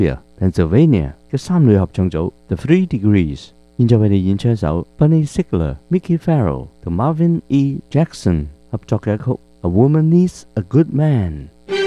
Philadelphia、Pennsylvania 嘅三女合唱組 The Three Degrees， 現在為你演唱一首 Bunny Sigler、Mickey Farrell 同 Marvin E. Jackson 合作嘅一曲 A Woman Needs a Good Man。